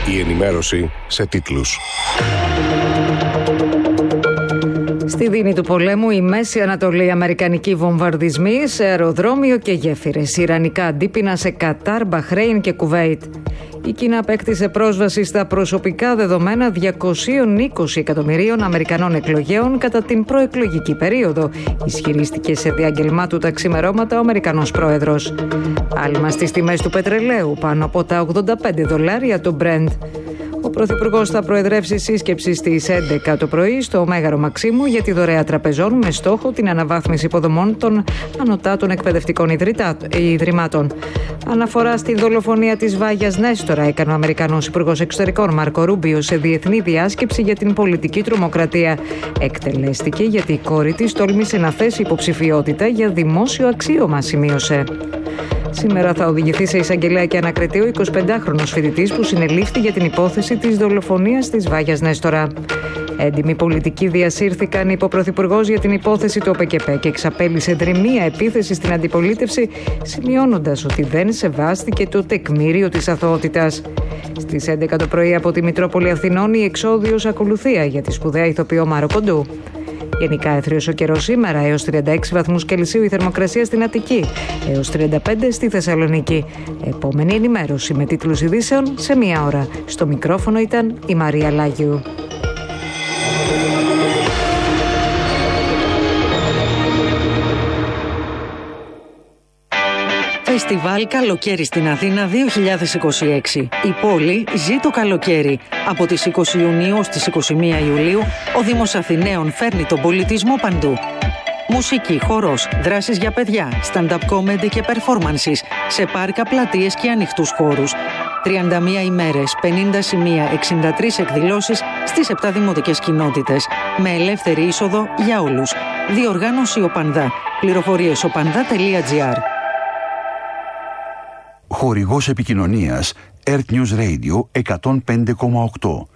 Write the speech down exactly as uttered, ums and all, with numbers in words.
Η ενημέρωση σε τίτλους. Στη δίνη του πολέμου, η Μέση Ανατολή, αμερικανικοί βομβαρδισμοί σε αεροδρόμιο και γέφυρες. Ιρανικά αντίπεινα σε Κατάρ, Μπαχρέιν και Κουβέιτ. Η Κίνα απέκτησε πρόσβαση στα προσωπικά δεδομένα διακόσια είκοσι εκατομμυρίων Αμερικανών εκλογέων κατά την προεκλογική περίοδο, ισχυρίστηκε σε διάγγελμά του τα ξημερώματα ο Αμερικανός πρόεδρος. Άλμα στις τιμές του πετρελαίου, πάνω από τα ογδόντα πέντε δολάρια το Brent. Ο Πρωθυπουργός θα προεδρεύσει σύσκεψη στις έντεκα το πρωί στο Μέγαρο Μαξίμου για τη δωρεά τραπεζών με στόχο την αναβάθμιση υποδομών των ανωτάτων εκπαιδευτικών ιδρυμάτων. Αναφορά στη δολοφονία της Βάγιας Νέστορα έκανε ο Αμερικανός Υπουργός Εξωτερικών Μάρκο Ρούμπιο σε διεθνή διάσκεψη για την πολιτική τρομοκρατία. Εκτελέστηκε γιατί η κόρη της τόλμησε να θέσει υποψηφιότητα για δημόσιο αξίωμα, σημείωσε. Σήμερα θα οδηγηθεί σε εισαγγελέα και ανακριτή ο εικοσιπεντάχρονος φοιτητής που συνελήφθη για την υπόθεση της δολοφονίας της Βάγιας Νέστορα. Έντιμοι πολιτικοί διασύρθηκαν υποπρωθυπουργός για την υπόθεση του ΟΠΕΚΕΠΕ και εξαπέλυσε δρυμία επίθεση στην αντιπολίτευση, σημειώνοντας ότι δεν σεβάστηκε το τεκμήριο της αθωότητας. Στις έντεκα το πρωί από τη Μητρόπολη Αθηνών η εξόδιος ακολουθία για τη σπουδαία ηθοποιό Μάρο Κοντού. Γενικά έθριος ο καιρός σήμερα, έως τριάντα έξι βαθμούς Κελσίου η θερμοκρασία στην Αττική, έως τριάντα πέντε στη Θεσσαλονίκη. Επόμενη ενημέρωση με τίτλους ειδήσεων σε μία ώρα. Στο μικρόφωνο ήταν η Μαρία Λάγιου. Φεστιβάλ Καλοκαίρι στην Αθήνα δύο χιλιάδες είκοσι έξι. Η πόλη ζει το καλοκαίρι. Από τις είκοσι Ιουνίου ως τις είκοσι μία Ιουλίου, ο Δήμος Αθηναίων φέρνει τον πολιτισμό παντού. Μουσική, χορός, δράσεις για παιδιά, stand-up comedy και performances σε πάρκα, πλατείες και ανοιχτούς χώρους. τριάντα μία ημέρες, πενήντα σημεία, εξήντα τρεις εκδηλώσεις στις επτά δημοτικές κοινότητες. Με ελεύθερη είσοδο για όλους. Διοργάνωση Οπανδά. Πληροφορίες οπανδά τελεία τζι άρ. Χορηγός επικοινωνίας Earth News Radio εκατόν πέντε κόμμα οκτώ.